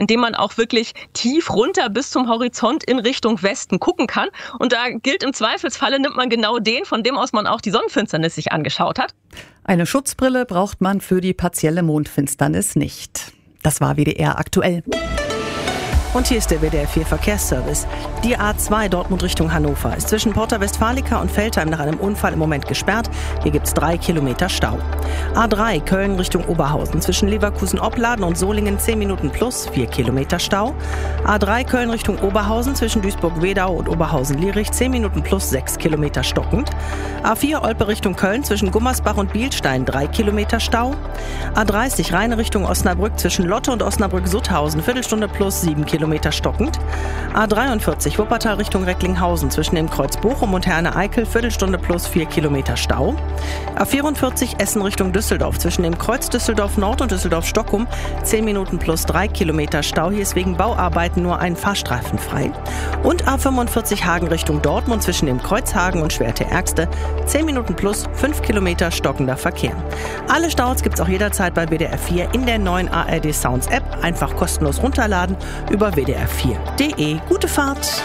an dem man auch wirklich tief runter bis zum Horizont in Richtung Westen gucken kann. Und da gilt im Zweifelsfalle, nimmt man genau den, von dem aus man auch die Sonnenfinsternis sich angeschaut hat. Eine Schutzbrille braucht man für die partielle Mondfinsternis nicht. Das war WDR aktuell. Und hier ist der WDR 4 Verkehrsservice. Die A2 Dortmund Richtung Hannover ist zwischen Porta Westfalica und Veltheim nach einem Unfall im Moment gesperrt. Hier gibt's 3 Kilometer Stau. A3 Köln Richtung Oberhausen zwischen Leverkusen-Opladen und Solingen 10 Minuten plus 4 Kilometer Stau. A3 Köln Richtung Oberhausen zwischen Duisburg-Wedau und Oberhausen-Lierich 10 Minuten plus 6 Kilometer stockend. A4 Olpe Richtung Köln zwischen Gummersbach und Bielstein 3 Kilometer Stau. A30 Rheine Richtung Osnabrück zwischen Lotte und Osnabrück-Sutthausen Viertelstunde plus 7 Kilometer stockend. A43 Wuppertal Richtung Recklinghausen zwischen dem Kreuz Bochum und Herne-Eickel Viertelstunde plus 4 Kilometer Stau. A44 Essen Richtung Düsseldorf zwischen dem Kreuz Düsseldorf Nord und Düsseldorf Stockholm 10 Minuten plus 3 Kilometer Stau. Hier ist wegen Bauarbeiten nur ein Fahrstreifen frei. Und A45 Hagen Richtung Dortmund zwischen dem Kreuz Hagen und Schwerte-Ärgste 10 Minuten plus 5 Kilometer stockender Verkehr. Alle Staus gibt's auch jederzeit bei WDR 4 in der neuen ARD Sounds App. Einfach kostenlos runterladen über wdr4.de. Gute Fahrt!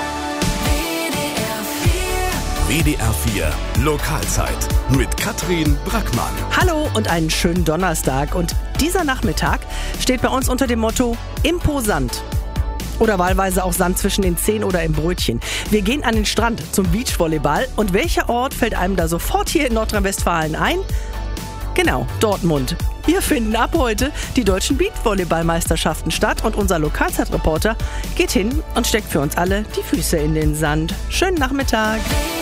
WDR 4 Lokalzeit mit Katrin Brackmann. Hallo und einen schönen Donnerstag. Und dieser Nachmittag steht bei uns unter dem Motto Imposant. Oder wahlweise auch Sand zwischen den Zehen oder im Brötchen. Wir gehen an den Strand zum Beachvolleyball. Und welcher Ort fällt einem da sofort hier in Nordrhein-Westfalen ein? Genau, Dortmund. Hier finden ab heute die deutschen Beachvolleyballmeisterschaften statt und unser Lokalzeitreporter geht hin und steckt für uns alle die Füße in den Sand. Schönen Nachmittag!